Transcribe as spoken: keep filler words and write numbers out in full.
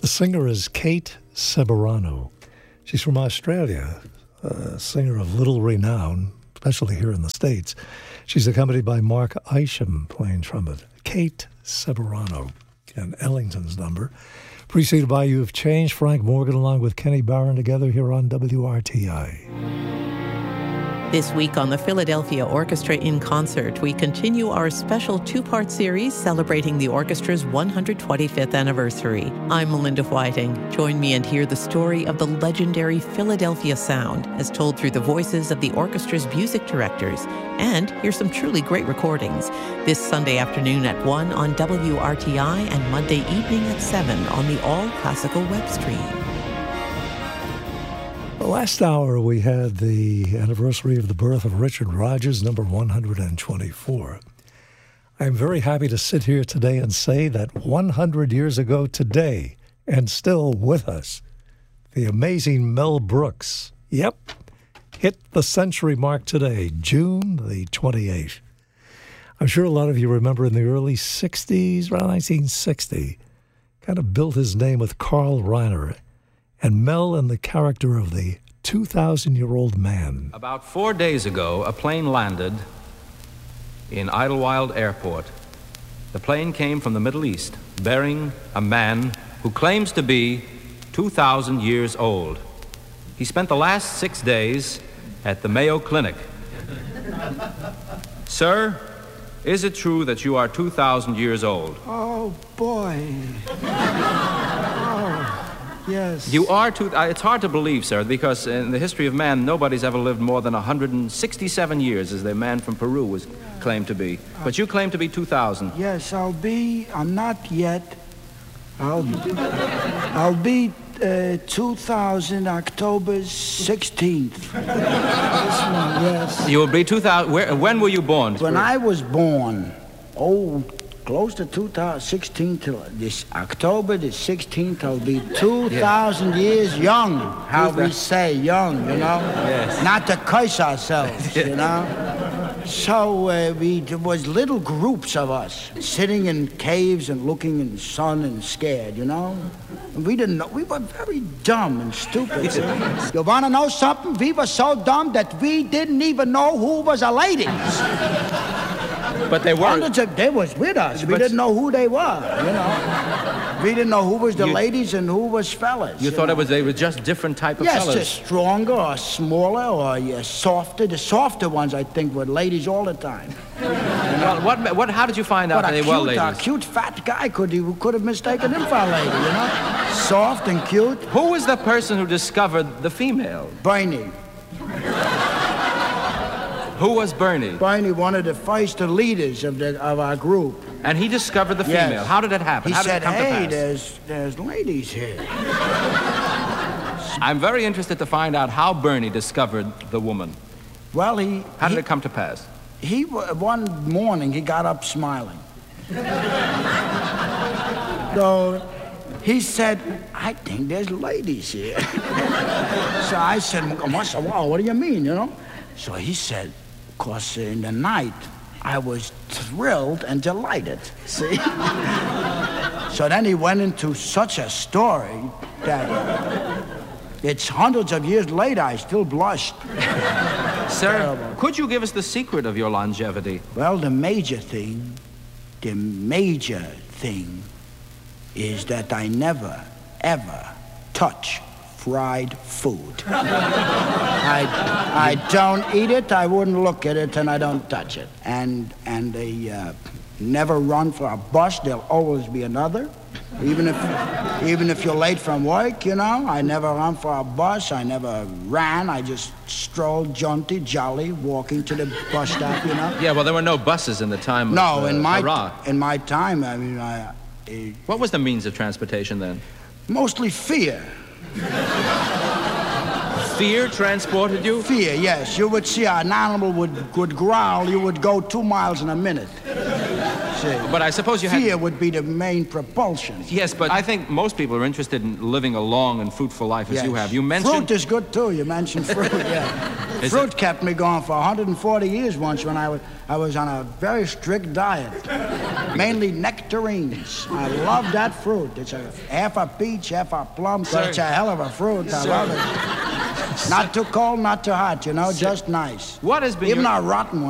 singer is Kate Ceberano. She's from Australia, a singer of little renown, especially here in the States. She's accompanied by Mark Isham playing trumpet. Kate Ceberano, and Ellington's number. Preceded by You've Changed, Frank Morgan along with Kenny Barron together here on W R T I. This week on the Philadelphia Orchestra in Concert, we continue our special two-part series celebrating the orchestra's one hundred twenty-fifth anniversary. I'm Melinda Whiting. Join me and hear the story of the legendary Philadelphia sound as told through the voices of the orchestra's music directors, and hear some truly great recordings this Sunday afternoon at one on W R T I and Monday evening at seven on the All Classical web stream. Last hour, we had the anniversary of the birth of Richard Rodgers, number one hundred twenty-four. I'm very happy to sit here today and say that one hundred years ago today, and still with us, the amazing Mel Brooks, yep, hit the century mark today, June the twenty-eighth. I'm sure a lot of you remember in the early sixties, around nineteen sixty, kind of built his name with Carl Reiner, and Mel in the character of the two thousand year old man. About four days ago, a plane landed in Idlewild Airport. The plane came from the Middle East, bearing a man who claims to be two thousand years old. He spent the last six days at the Mayo Clinic. Sir, is it true that you are two thousand years old? Oh, boy. Oh. Yes. You are too. Uh, it's hard to believe, sir, because in the history of man, nobody's ever lived more than one hundred sixty-seven years, as the man from Peru was claimed to be. But you claim to be two thousand. Yes, I'll be. I'm not yet. I'll. I'll be uh, two thousand October sixteenth. This one, yes. You will be two thousand. Where, when were you born? When I was born, oh, close to two thousand sixteen till this October the sixteenth, I'll be two thousand yeah. years young. How we say young, you know? Yes. Not to curse ourselves, you know? So uh, we, there was little groups of us sitting in caves and looking in the sun and scared, you know? And we didn't know. We were very dumb and stupid. You want to know something? We were so dumb that we didn't even know who was a ladies. But they weren't. Hundreds of, they was with us. We but didn't know who they were, you know. We didn't know who was the you, ladies and who was fellas. You, you thought know? it was they were just different type of yes, fellas? Yes, stronger or smaller or yeah, softer. The softer ones, I think, were ladies all the time. You know? Well, what, what, how did you find out but that they cute, were ladies? A cute fat guy could, he could have mistaken him for a lady, you know. Soft and cute. Who was the person who discovered the female? Bernie. Who was Bernie? Bernie, one of the first leaders of the of our group. And he discovered the female. Yes. How did that happen? He How did said, it come hey, to pass? there's there's ladies here. I'm very interested to find out how Bernie discovered the woman. Well, he... How did he, it come to pass? He, one morning, he got up smiling. So he said, I think there's ladies here. So I said, well, what do you mean, you know? So he said, because in the night, I was thrilled and delighted, see? So then he went into such a story that it's hundreds of years later, I still blushed. Sir, Terrible. Could you give us the secret of your longevity? Well, the major thing, the major thing is that I never, ever touch fried food. I, I don't eat it, I wouldn't look at it, and I don't touch it. And, and they uh, never run for a bus, there'll always be another. Even if, even if you're late from work, you know, I never run for a bus, I never ran, I just strolled jaunty, jolly, walking to the bus stop, you know. Yeah, well, there were no buses in the time no, of uh, in my Iraq. in my time, I mean, I... Uh, what was the means of transportation then? Mostly fear. Fear transported you? Fear, yes. You would see an animal would, would growl, you would go two miles in a minute. See? But I suppose you had... Fear would be the main propulsion. Yes, but I think most people are interested in living a long and fruitful life as Yes. you have. You mentioned... Fruit is good, too. You mentioned fruit, yeah. Is Fruit it? kept me going for one hundred forty years once when I was, I was on a very strict diet. Mainly nectarines. I love that fruit. It's a half a peach, half a plum, Sir. but it's a hell of a fruit. I Sir. love it. Not too cold, not too hot, you know, just nice. What has been Even your... a rotten one.